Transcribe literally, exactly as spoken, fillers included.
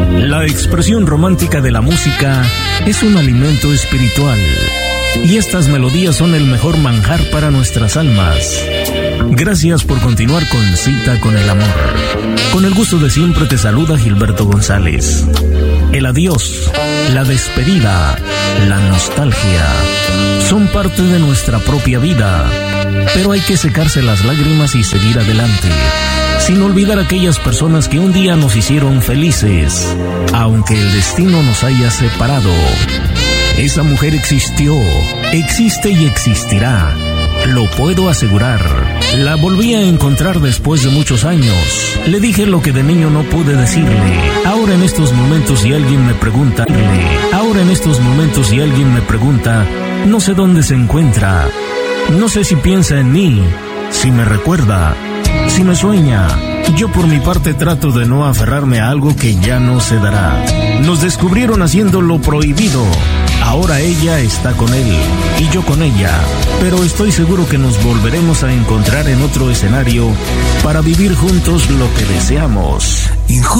La expresión romántica de la música es un alimento espiritual, y estas melodías son el mejor manjar para nuestras almas. Gracias por continuar con Cita con el Amor. Con el gusto de siempre te saluda Gilberto González. El adiós, la despedida, la nostalgia son parte de nuestra propia vida, pero hay que secarse las lágrimas y seguir adelante, sin olvidar aquellas personas que un día nos hicieron felices, aunque el destino nos haya separado. Esa mujer existió, existe y existirá, lo puedo asegurar. La volví a encontrar después de muchos años. Le dije lo que de niño no pude decirle. Ahora en estos momentos si alguien me pregunta, ahora en estos momentos si alguien me pregunta, no sé dónde se encuentra. No sé si piensa en mí, si me recuerda, si me sueña. Yo por mi parte trato de no aferrarme a algo que ya no se dará. Nos descubrieron haciendo lo prohibido. Ahora ella está con él y yo con ella, pero estoy seguro que nos volveremos a encontrar en otro escenario para vivir juntos lo que deseamos. Injusto.